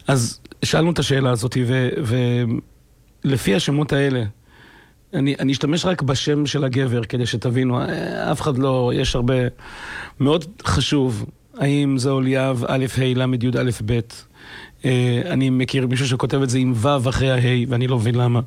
אז שאלנו את השאלה הזאת, ולפי השמות האלה, אני אשתמש רק בשם של הגבר, כדי שתבינו, אף אחד לא, יש הרבה, מאוד חשוב, האם זה אוליאב, א', ה', למד, י', א', ב', אני מכיר מישהו שכותב את זה עם ו' אחרי הה', ואני לא מבין למה.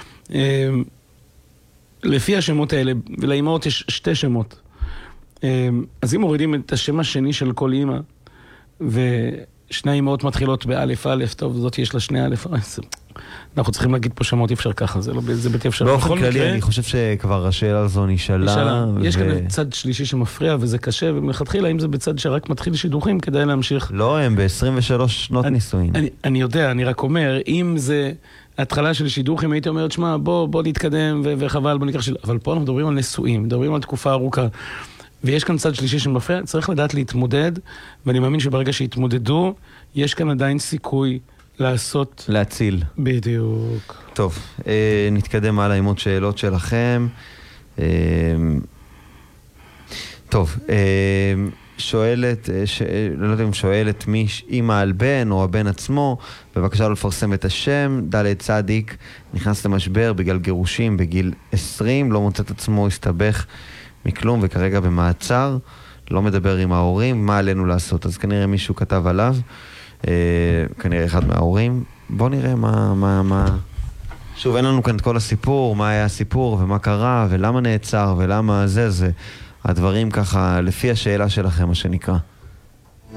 לפי השמות האלה, ולאמהות יש שתי שמות. אז אם מורידים את השם השני של כל אמא, ושני האמהות מתחילות באלף א', טוב, זאת יש לה שני א', אנחנו צריכים להגיד פה שמות, אי אפשר ככה, זה בלתי אפשר. באופן כללי, אני חושב שכבר השאלה הזו נשאלה. יש כאן צד שלישי שמפריע, וזה קשה, ומלכתחילה, אם זה בצד שרק מתחיל שידוכים, כדאי להמשיך. לא, הם ב-23 שנות נישואין. אני יודע, אני רק אומר, אם זה התחלה של שידוכים, הייתי אומרת, שמע, בוא נתקדם, וחבל, בוא ניקח של... אבל פה אנחנו מדברים על נישואים, מדברים על תקופה ארוכה. ויש כאן צד שלישי שמפריע, צריך לדעת להתמודד, ואני מאמין שברגע שהתמודדו, יש כאן עדיין סיכוי לעשות... להציל. בדיוק. טוב, נתקדם הלאה עם עוד שאלות שלכם. טוב, שואלת, לא יודע אם שואלת מי אמא על בן או הבן עצמו, בבקשה לא לפרסם את השם. ד' צדיק נכנס למשבר בגלל גירושים בגיל 20, לא מוצא את עצמו, הסתבך מכלום וכרגע במעצר, לא מדבר עם ההורים, מה עלינו לעשות? אז כנראה מישהו כתב עליו, כנראה אחד מההורים. בוא נראה מה... שוב, אין לנו כאן את כל הסיפור, מה היה הסיפור ומה קרה ולמה נעצר ולמה זה. הדברים ככה לפי השאלה שלכם, מה שנקרא.